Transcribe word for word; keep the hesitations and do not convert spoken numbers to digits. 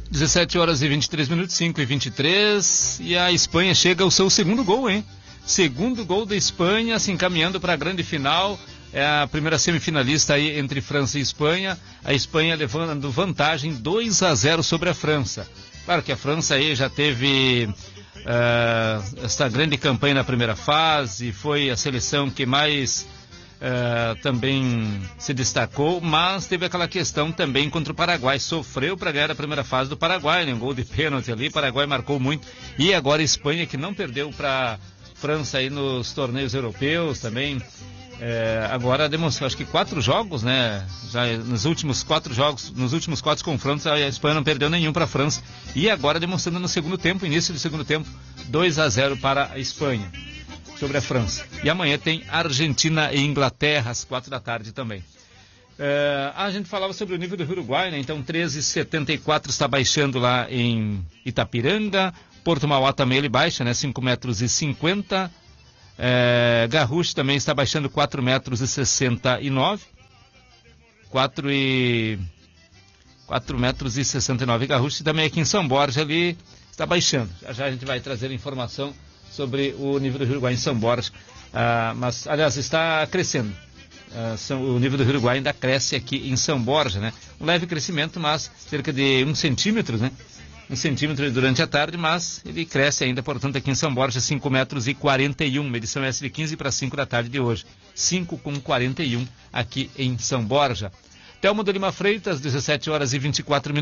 dezessete horas e vinte e três minutos, cinco e vinte e três, e a Espanha chega ao seu segundo gol, hein? Segundo gol da Espanha, se encaminhando para a grande final. É a primeira semifinalista aí entre França e Espanha. A Espanha levando vantagem dois a zero sobre a França. Claro que a França aí já teve uh, essa grande campanha na primeira fase, foi a seleção que mais uh, também se destacou, mas teve aquela questão também contra o Paraguai, sofreu para ganhar a primeira fase do Paraguai, né? Um gol de pênalti ali, o Paraguai marcou muito, e agora a Espanha, que não perdeu para França aí nos torneios europeus também. É, agora demonstrou, acho que quatro jogos, né? Já nos últimos quatro jogos, nos últimos quatro confrontos, a Espanha não perdeu nenhum para a França. E agora demonstrando no segundo tempo, início do segundo tempo, dois a zero para a Espanha sobre a França. E amanhã tem Argentina e Inglaterra, às quatro da tarde também. É, a gente falava sobre o nível do Uruguai, né? Então treze e setenta e quatro está baixando lá em Itapiranga. Porto Mauá também ele baixa, né? cinco metros e cinquenta. É, Garruche também está baixando quatro metros e sessenta e nove. quatro e... quatro metros e sessenta e nove. Garruche também aqui em São Borja ali está baixando. Já já a gente vai trazer informação sobre o nível do Uruguai em São Borja. Ah, mas, aliás, está crescendo. Ah, são, o nível do Uruguai ainda cresce aqui em São Borja, né? Um leve crescimento, mas cerca de um centímetro, né? Um centímetro durante a tarde, mas ele cresce ainda, portanto, aqui em São Borja, cinco metros e quarenta e um, medição S V quinze para cinco da tarde de hoje, cinco com quarenta e um aqui em São Borja. Telmo de Lima Freitas, dezessete horas e vinte e quatro minutos.